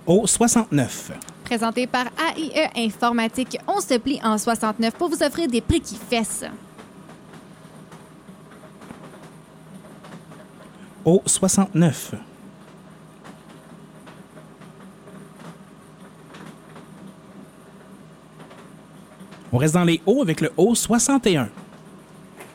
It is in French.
Au 69. Présenté par AIE Informatique, on se plie en 69 pour vous offrir des prix qui fessent. Au 69. On reste dans les hauts avec le haut 61.